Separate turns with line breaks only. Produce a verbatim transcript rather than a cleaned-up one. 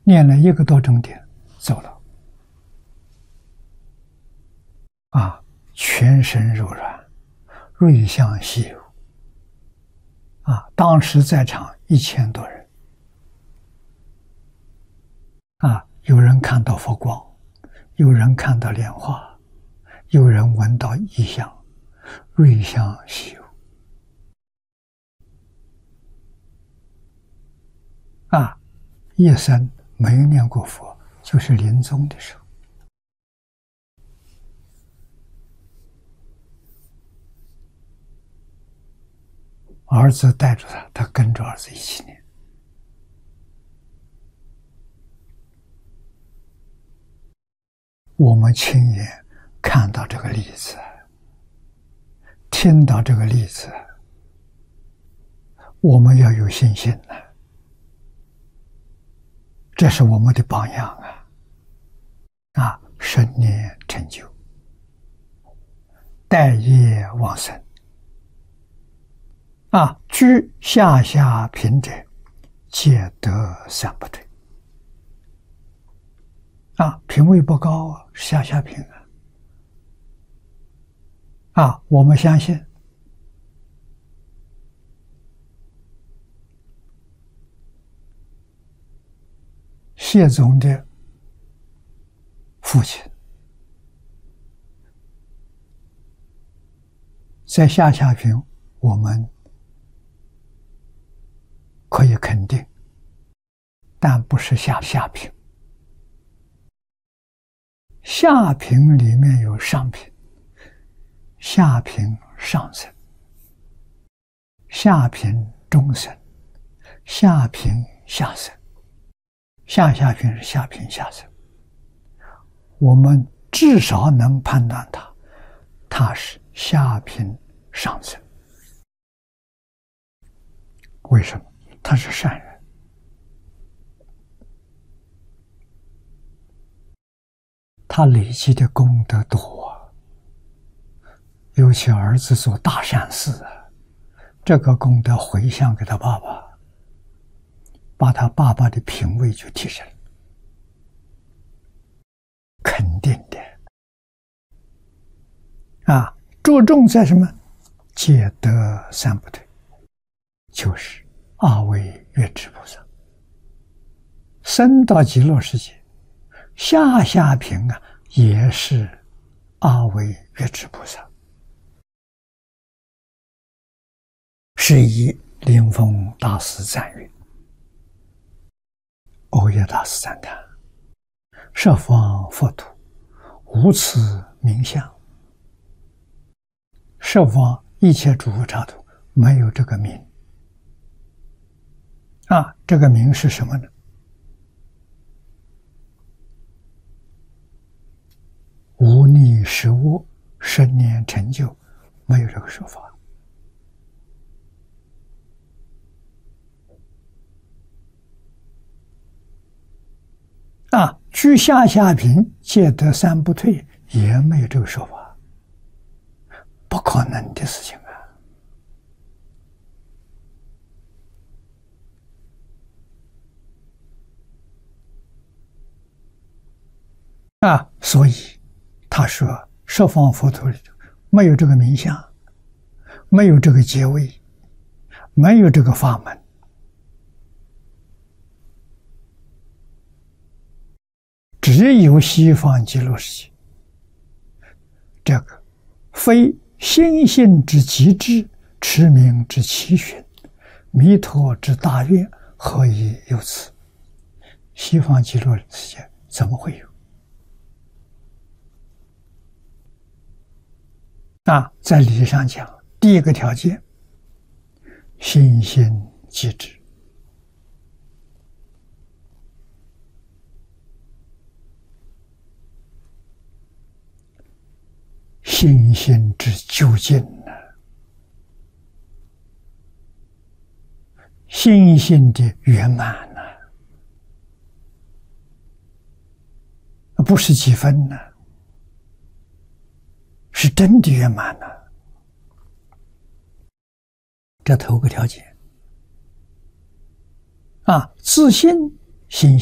念了一个多钟点，走了。啊，全身柔软，瑞相稀有。啊，当时在场一千多人。啊，有人看到佛光，有人看到莲花，有人闻到异香，瑞相稀有。啊，一生没有念过佛，就是临终的时候。儿子带着他，他跟着儿子一起念。我们亲眼看到这个例子，听到这个例子，我们要有信心呢。这是我们的榜样啊！啊，十年成就，待业往生。啊，居下下品者，皆得三不退。啊，品位不高啊，下下品啊。啊，我们相信谢总的父亲在下下品，我们可以肯定，但不是下下品。下品里面有上品，下品上生，下品中生，下品下生。下下品是下品下生，我们至少能判断他，他是下品上生。为什么？他是善人，他累积的功德多啊，尤其儿子做大善事啊，这个功德回向给他爸爸，把他爸爸的品位就提升，肯定的啊！着重在什么？皆得三不退，就是二位月支菩萨升到极乐世界，下下品啊，也是二位月支菩萨。是以灵峰大师赞誉。欧耶大师赞叹：十方佛土无此名相，十方一切诸佛刹土没有这个名啊！这个名是什么呢？无逆实无，十年成就，没有这个说法。啊，居下下品，皆得三不退，也没有这个说法，不可能的事情啊！啊，所以他说，十方佛土里头没有这个名相，没有这个阶位，没有这个法门。只有西方极乐世界，这个非心性之极致，持名之奇寻，弥陀之大愿，何以有此？西方极乐世界怎么会有？啊，在理上讲，第一个条件，心性极致。心性之究竟呢？心性的圆满呢？不是几分呢？是真的圆满呢？这头个条件啊，自信心